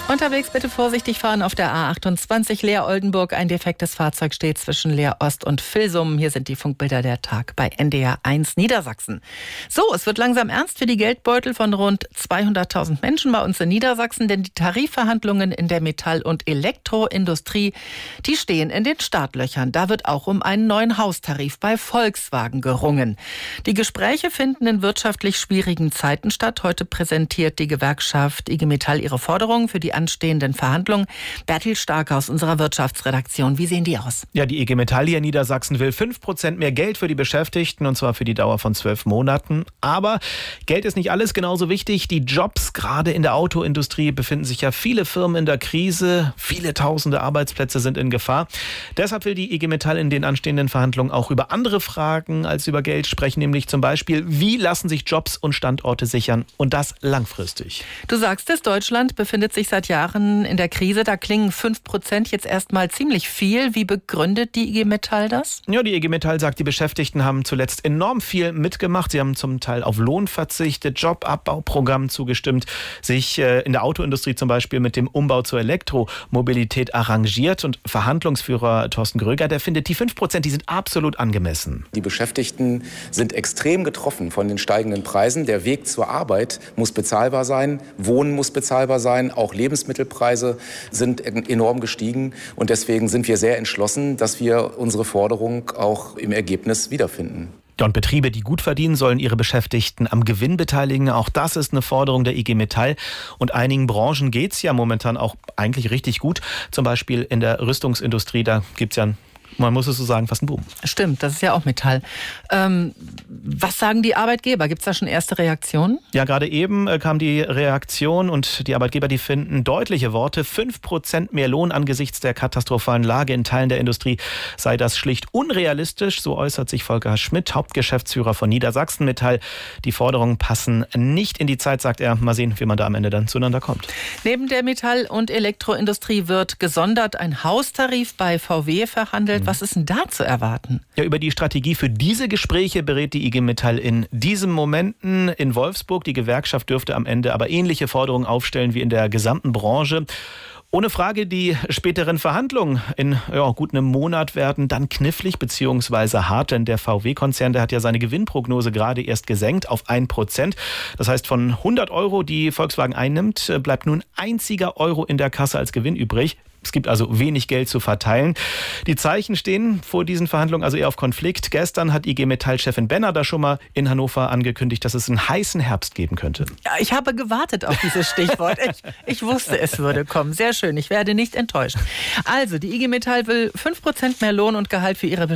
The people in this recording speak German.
Unterwegs bitte vorsichtig fahren auf der A28 Leer-Oldenburg. Ein defektes Fahrzeug steht zwischen Leer-Ost und Vilsum. Hier sind die Funkbilder der Tag bei NDR 1 Niedersachsen. So, es wird langsam ernst für die Geldbeutel von rund 200.000 Menschen bei uns in Niedersachsen, denn die Tarifverhandlungen in der Metall- und Elektroindustrie, die stehen in den Startlöchern. Da wird auch um einen neuen Haustarif bei Volkswagen gerungen. Die Gespräche finden in wirtschaftlich schwierigen Zeiten statt. Heute präsentiert die Gewerkschaft IG Metall ihre Forderungen für die anstehenden Verhandlungen. Bertil Stark aus unserer Wirtschaftsredaktion. Wie sehen die aus? Ja, die IG Metall hier in Niedersachsen will 5% mehr Geld für die Beschäftigten, und zwar für die Dauer von 12 Monaten. Aber Geld ist nicht alles, genauso wichtig. Die Jobs, gerade in der Autoindustrie, befinden sich ja viele Firmen in der Krise. Viele tausende Arbeitsplätze sind in Gefahr. Deshalb will die IG Metall in den anstehenden Verhandlungen auch über andere Fragen als über Geld sprechen, nämlich zum Beispiel, wie lassen sich Jobs und Standorte sichern, und das langfristig. Du sagst es, Deutschland befindet sich seit Jahren in der Krise. Da klingen 5% jetzt erstmal ziemlich viel. Wie begründet die IG Metall das? Ja, die IG Metall sagt, die Beschäftigten haben zuletzt enorm viel mitgemacht. Sie haben zum Teil auf Lohn verzichtet, Jobabbauprogrammen zugestimmt, sich in der Autoindustrie zum Beispiel mit dem Umbau zur Elektromobilität arrangiert. Und Verhandlungsführer Thorsten Gröger, der findet, die 5%, die sind absolut angemessen. Die Beschäftigten sind extrem getroffen von den steigenden Preisen. Der Weg zur Arbeit muss bezahlbar sein, Wohnen muss bezahlbar sein, auch Lebensmittelpreise sind enorm gestiegen. Und deswegen sind wir sehr entschlossen, dass wir unsere Forderung auch im Ergebnis wiederfinden. Und Betriebe, die gut verdienen, sollen ihre Beschäftigten am Gewinn beteiligen. Auch das ist eine Forderung der IG Metall. Und einigen Branchen geht es ja momentan auch eigentlich richtig gut. Zum Beispiel in der Rüstungsindustrie, da gibt es ja man muss es so sagen, fast ein Boom. Stimmt, das ist ja auch Metall. Was sagen die Arbeitgeber? Gibt es da schon erste Reaktionen? Ja, gerade eben kam die Reaktion, und die Arbeitgeber, die finden deutliche Worte. 5% mehr Lohn angesichts der katastrophalen Lage in Teilen der Industrie sei das schlicht unrealistisch. So äußert sich Volker Schmidt, Hauptgeschäftsführer von Niedersachsen Metall. Die Forderungen passen nicht in die Zeit, sagt er. Mal sehen, wie man da am Ende dann zueinander kommt. Neben der Metall- und Elektroindustrie wird gesondert ein Haustarif bei VW verhandelt. Was ist denn da zu erwarten? Ja, über die Strategie für diese Gespräche berät die IG Metall in diesen Momenten in Wolfsburg. Die Gewerkschaft dürfte am Ende aber ähnliche Forderungen aufstellen wie in der gesamten Branche. Ohne Frage, die späteren Verhandlungen in gut einem Monat werden dann knifflig bzw. hart, denn der VW-Konzern, der hat ja seine Gewinnprognose gerade erst gesenkt auf 1%. Das heißt, von 100 Euro, die Volkswagen einnimmt, bleibt nun ein einziger Euro in der Kasse als Gewinn übrig. Es gibt also wenig Geld zu verteilen. Die Zeichen stehen vor diesen Verhandlungen also eher auf Konflikt. Gestern hat IG Metall-Chefin Benner da schon mal in Hannover angekündigt, dass es einen heißen Herbst geben könnte. Ja, ich habe gewartet auf dieses Stichwort. Ich wusste, es würde kommen. Sehr schön, ich werde nicht enttäuscht. Also, die IG Metall will 5% mehr Lohn und Gehalt für ihre